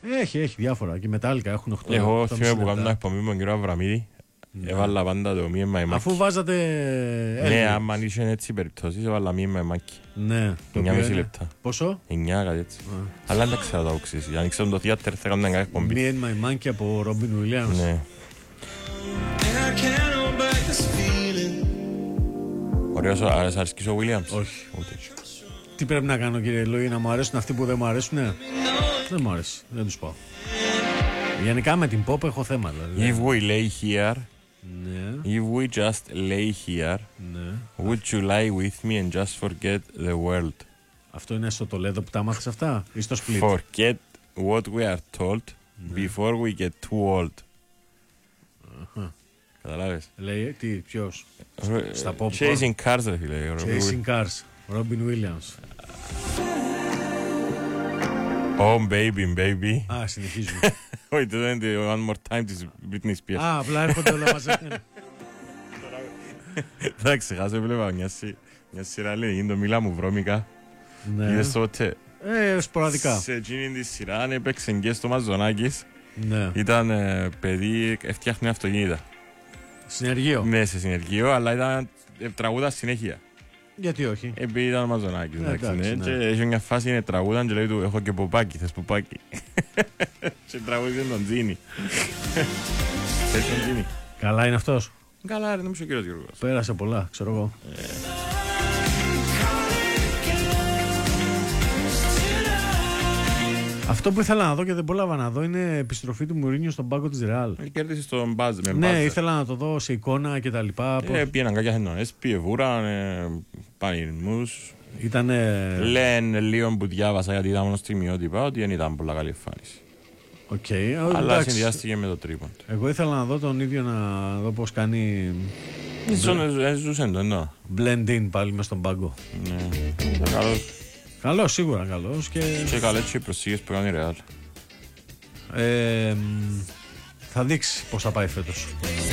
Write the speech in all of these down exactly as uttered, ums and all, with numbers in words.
Έχει, έχει διάφορα. Και μετάλλικα έχουν οκτώ. Εγώ θυμάμαι που κάνω εκπομπή με τον κύριο Αβραμίδη. Έβαλα πάντα το μία μαϊμάκι. Αφού βάζατε. Ναι, άμα είσαι έτσι περιπτώσεις, έβαλα μία μαϊμάκι. Ναι. εννιά και μισή λεπτά. Πόσο? εννιά κάτι έτσι. Αλλά δεν ξέρω να το αξίζει. Αν ξέρω το θέατρο θα κάνω μια εκπομπή. Μία μαϊμάκι από Ρόμπιν Ουίλιαμς. Ναι. Ωραίος, αρέσκεις ο Williams? Όχι. Τι πρέπει να κάνω, κύριε Λόι, να μου αρέσουν αυτοί που δεν μου αρέσουν? Δεν μου αρέσει, δεν τους πάω. Γενικά με την pop έχω θέμα δηλαδή. If we lay here, ναι. If we just lay here, ναι. Would you lie with me and just forget the world? Αυτό είναι στο Τολέδο που τα μάθεις αυτά ή στο Split? Forget what we are told, ναι. Before we get too old. Uh-huh. Καταλάβες? Λέει, τι, ποιος? Στα pop. Chasing Cars, ρε φίλε. Chasing Cars, Robin Williams. Oh baby, baby. Α, συνεχίζουμε. Όχι, το είναι το One More Time της Britney Spears. Α, απλά έρχονται όλα μαζί. Θα ξεχάσω, έβλεπα μια σειρά, λέει, το Μίλα μου βρώμικα. Είδες τότε. Ε, σποραδικά. Σε εκείνη τη σειρά έπαιξε και στο Μαζονάκης. Ναι. Ήταν παιδί, φτιάχνει αυτοκίνητα. Συνεργείο. Ναι, σε συνεργείο, αλλά ήταν τραγούδα συνέχεια. Γιατί όχι? Επειδή ήταν ο Μαζονάκης, ναι, εντάξει, εντάξει, ναι. ναι. Και έχει μια φάση, είναι τραγούδα και λέει του, έχω και ποπάκι, θες ποπάκι. Και τραγούδισε τον Τζίνι. Θες τον Τζίνι. Καλά είναι αυτός? Καλά, ρε, νομίζω ο κύριος Γιώργος. Πέρασε πολλά, ξέρω εγώ. Ε. Αυτό που ήθελα να δω και δεν πρόλαβα να δω είναι επιστροφή του Μουρίνιο στον πάγκο της Ρεάλ. Κέρδισε στον Μπάζ. Ναι, ήθελα να το δω σε εικόνα και τα λοιπά. Ε, πήγαιναν κάποια χενόνες, πήγε βούρα, ε, πανηρμούς. Ήτανε... Λένε λίγο που διάβασα γιατί ήταν μόνο στιγμιότυπα ότι δεν ήταν πολλά καλή εμφάνιση. Okay, αλλά εντάξει. συνδυάστηκε με το τρίπον. Εγώ ήθελα να δω τον ίδιο να δω πώς κάνει. Ζούσε το εννοώ. Blend in πάλι μες στον πάγκο. Ναι, καλός. Καλός, σίγουρα καλός. Και, και καλές και οι προσήγες που κάνει η Real. Ε, θα δείξει πώς θα πάει φέτος.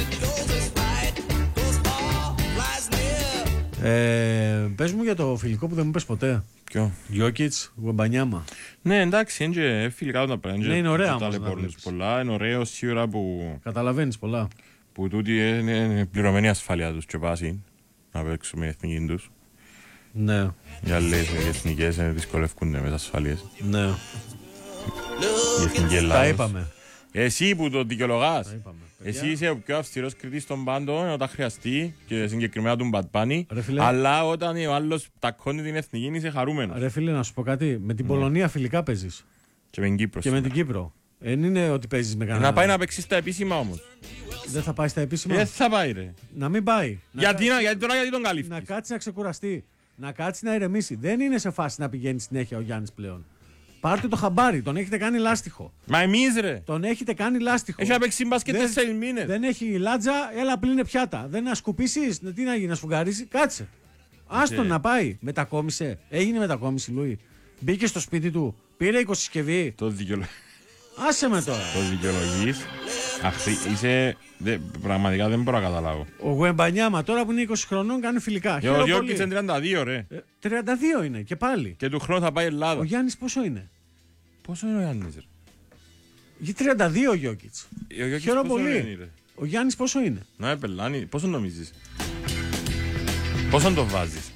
Ε, πες μου για το φιλικό που δεν μου πες ποτέ. Ποιο? Γιόκιτς, Γουεμπανιάμα. Ναι, εντάξει, είναι φιλικά τα πράγματα. Ναι, είναι ωραία όμως να πολλά. Είναι ωραίο σίγουρα που... Καταλαβαίνεις πολλά. Που τούτη είναι πληρωμένη ασφάλεια τους και πάση να παίξουν με εθνική τους. Ναι. Οι άλλες εθνικές δυσκολεύκονται με τις ασφάλειες. Ναι. Η εθνική Ελλάδος. Τα είπαμε. Εσύ που το δικαιολογάς. Εσύ είσαι ο πιο αυστηρός κριτής των πάντων όταν χρειαστεί και συγκεκριμένα του Μπατπάνη. Αλλά όταν ο άλλος τακώνει την εθνική είσαι χαρούμενος. Ρε φίλε, να σου πω κάτι. Με την Πολωνία φιλικά παίζεις. Και με την Κύπρο. Και με την Κύπρο. Δεν είναι ότι παίζεις με κανένα. Να πάει να παίξει στα επίσημα όμως. Δεν θα πάει στα επίσημα. Δεν θα πάει, ρε. Να μην πάει. Γιατί, να... να, γιατί τώρα γιατί τον καλύφθεις. Να κάτσει να ξεκουραστεί. Να κάτσει να ηρεμήσει. Δεν είναι σε φάση να πηγαίνει συνέχεια ο Γιάννης πλέον. Πάρτε το χαμπάρι, τον έχετε κάνει λάστιχο. Μα εμείς ρε. Τον έχετε κάνει λάστιχο. Έχει να παίξει μπάσκετ τέσσερις μήνες. Δεν έχει λάτζα, έλα πλύνε πιάτα. Δεν να σκουπίσεις, τι να γίνει, να σφουγγαρίσει. Κάτσε. Άστον να πάει. Μετακόμισε. Έγινε μετακόμιση, Λουί. Μπήκε στο σπίτι του. Πήρε οικοσυσκευή. Το δικαιολογεί. Άσε με τώρα. Το δικαιολογείς. Αυτή είσαι. Δε, πραγματικά δεν μπορώ να καταλάβω. Ο Γουεμπανιάμα τώρα που είναι είκοσι χρονών κάνει φιλικά. Ο Γιώργης είναι τριάντα δύο, ρε. Ε, τριάντα δύο είναι και πάλι. Και του χρόνου θα πάει Ελλάδα. Ο Γιάννης πόσο είναι? Πόσο είναι ο Γιάννης, ρε? Για τριάντα δύο ο Γιώκητς. Χαίρομαι πολύ. Είναι, ο Γιάννης πόσο είναι? Να πελάνει, πόσο νομίζεις? Πόσο το βάζεις?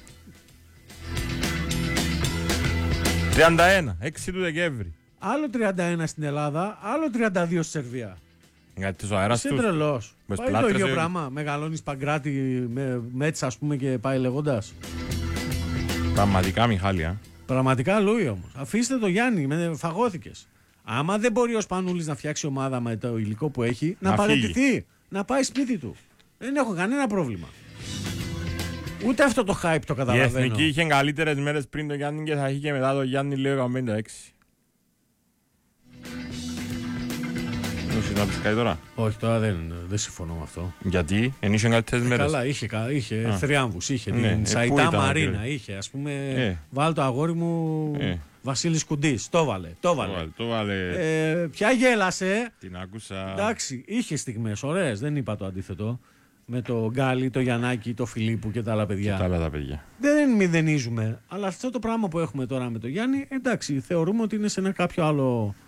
τριάντα ένα, έξι του Δεκέμβρη. Άλλο τριάντα ένα στην Ελλάδα, άλλο τριάντα δύο στη Σερβία. Γιατί ο αέρας τους. Είσαι τρελός. Πάει το ίδιο πράγμα. Μεγαλώνεις Παγκράτη με μέτσα, ας πούμε, και πάει λέγοντας. Πραγματικά, Μιχάλη. Πραγματικά, Λούι όμως. Αφήστε το Γιάννη, με φαγώθηκες. Άμα δεν μπορεί ο Σπανούλης να φτιάξει ομάδα με το υλικό που έχει, να, να παραιτηθεί. Να πάει σπίτι του. Δεν έχω κανένα πρόβλημα. Ούτε αυτό το hype το καταλαβαίνω. Η εθνική είχε καλύτερες μέρες πριν το Γιάννη και θα είχε και μετά το Γιάννη λίγο πενήντα έξι. Να πεις κάτι τώρα? Όχι, τώρα δεν, δεν συμφωνώ με αυτό. Γιατί? Εν είχε καλύτερες μέρες. Καλά, είχε, είχε θριάμβους, είχε ναι, την ε, Σαϊτά Μαρίνα, και... είχε, ας πούμε, ε. βάλ το αγόρι μου ε. Βασίλης Κουντής, το βάλε, το βάλε. Το βάλε. Ε, ποια γέλασε. Την άκουσα. Εντάξει, είχε στιγμές ωραίες, δεν είπα το αντίθετο. Με το Γκάλι, το Γιαννάκη, το Φιλίππου και τα άλλα παιδιά. Και τα άλλα τα παιδιά. Δεν μηδενίζουμε, αλλά αυτό το πράγμα που έχουμε τώρα με το Γιάννη, εντάξει, θεωρούμε ότι είναι σε ένα κάποιο άλλο